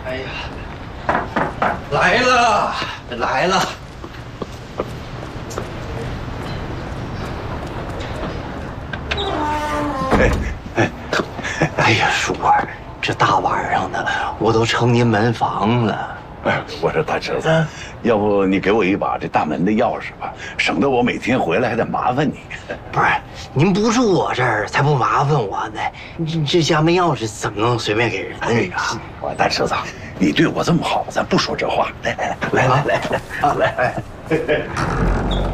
哎呀，来了，来了！哎呀，叔儿，这大晚上的，我都撑您门房了。 哎，我说大侄子，要不你给我一把这大门的钥匙吧，省得我每天回来还得麻烦你。 不是，您不住我这儿，才不麻烦我呢。这家门钥匙怎么能随便给人呢？ 哎呀，我大侄子，你对我这么好，咱不说这话。来来来来来来，好来。